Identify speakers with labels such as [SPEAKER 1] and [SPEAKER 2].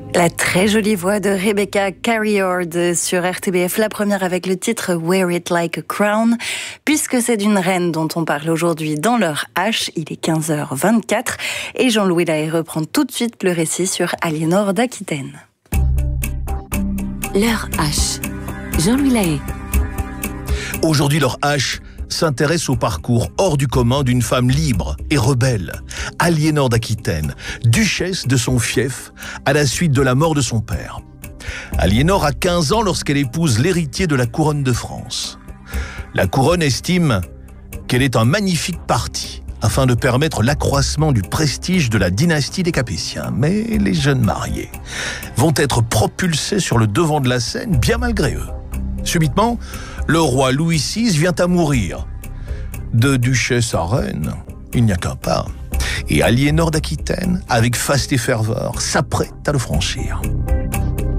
[SPEAKER 1] La très jolie voix de Rebecca Carriord sur RTBF, la première avec le titre Wear It Like a Crown. Puisque c'est d'une reine dont on parle aujourd'hui dans l'heure H, il est 15h24 et Jean-Louis Lahaye reprend tout de suite le récit sur Aliénor d'Aquitaine.
[SPEAKER 2] L'heure H, Jean-Louis Lahaye.
[SPEAKER 3] Aujourd'hui, l'heure H s'intéresse au parcours hors du commun d'une femme libre et rebelle, Aliénor d'Aquitaine, duchesse de son fief à la suite de la mort de son père. Aliénor a 15 ans lorsqu'elle épouse l'héritier de la couronne de France. La couronne estime qu'elle est un magnifique parti afin de permettre l'accroissement du prestige de la dynastie des Capétiens. Mais les jeunes mariés vont être propulsés sur le devant de la scène bien malgré eux. Subitement, le roi Louis VI vient à mourir. De duchesse à reine, il n'y a qu'un pas. Et Aliénor d'Aquitaine, avec faste et ferveur, s'apprête à le franchir.